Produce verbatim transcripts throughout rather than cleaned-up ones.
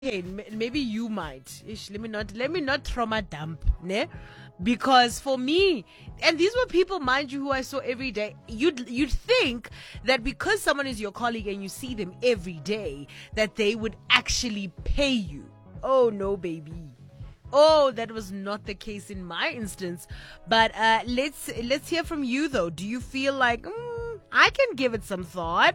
Okay, m- maybe you might. Ish, let me not let me not trauma dump, ne? Because for me, and these were people, mind you, who I saw every day. You'd you'd think that because someone is your colleague and you see them every day, that they would actually pay you. Oh no, baby. Oh, that was not the case in my instance. But uh, let's let's hear from you though. Do you feel like mm, I can give it some thought?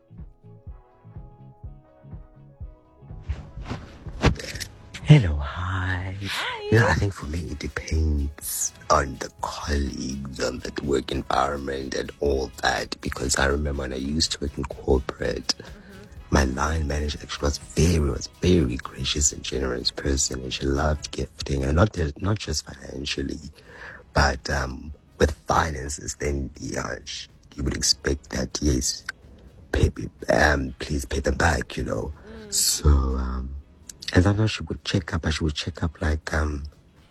Hello, hi. Hi. Yeah, I think for me it depends on the colleagues, on the work environment and all that. Because I remember when I used to work in corporate, mm-hmm. my line manager actually was very, was very gracious and generous person, and she loved gifting, and not just, not just financially, but um, with finances. Then yeah, sh- you would expect that yes, pay, um, please pay them back, you know. Mm. So um. And I know she would check up, but she would check up like um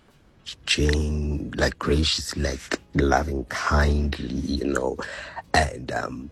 Jane, like gracious, like loving kindly, you know, and um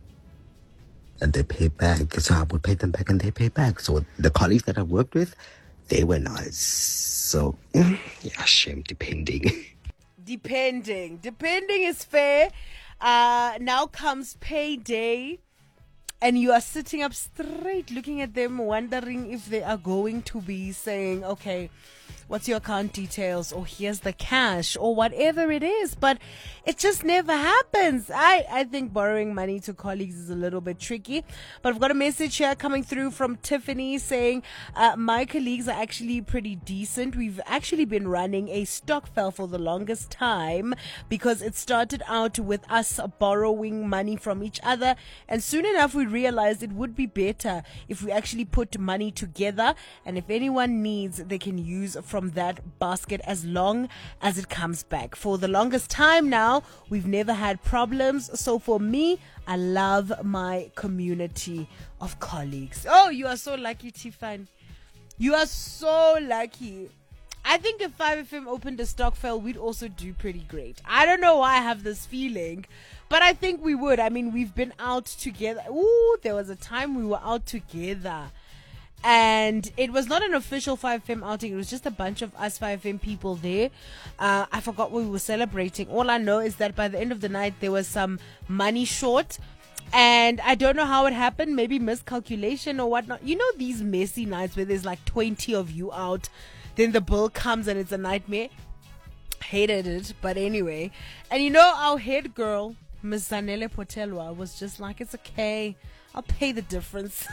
and they pay back. So I would pay them back and they pay back. So the colleagues that I worked with, they were nice. So yeah, shame depending. Depending. Depending is fair. Uh now comes payday. And you are sitting up straight looking at them, wondering if they are going to be saying, okay, what's your account details? Or here's the cash or whatever it is. But it just never happens. I, I think borrowing money to colleagues is a little bit tricky. But I've got a message here coming through from Tiffany saying, uh, my colleagues are actually pretty decent. We've actually been running a stokvel for the longest time because it started out with us borrowing money from each other. And soon enough, we realized it would be better if we actually put money together, and if anyone needs, they can use from that basket as long as it comes back. For the longest time now, we've never had problems. So for me, I love my community of colleagues. Oh, you are so lucky, Tiffany. You are so lucky. I think if five F M opened a stokvel, we'd also do pretty great. I don't know why I have this feeling, but I think we would. I mean, we've been out together. Ooh, there was a time we were out together. And it was not an official five F M outing. It was just a bunch of us five F M people there. Uh, I forgot what we were celebrating. All I know is that by the end of the night, there was some money short. And I don't know how it happened. Maybe miscalculation or whatnot. You know these messy nights where there's like twenty of you out. Then the bill comes and it's a nightmare. Hated it. But anyway. And you know our head girl, Miss Zanele Potelwa, was just like, it's okay. I'll pay the difference.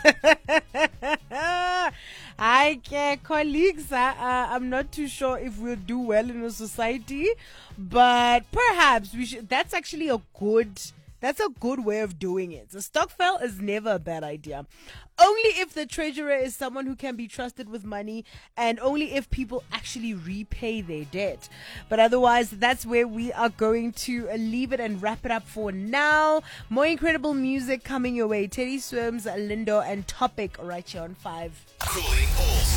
I care, colleagues. Uh, uh, I'm not too sure if we'll do well in a society, but perhaps we should. That's actually a good. That's a good way of doing it. The stokvel is never a bad idea. Only if the treasurer is someone who can be trusted with money, and only if people actually repay their debt. But otherwise, that's where we are going to leave it and wrap it up for now. More incredible music coming your way. Teddy Swims, Lindo, and Topic right here on five.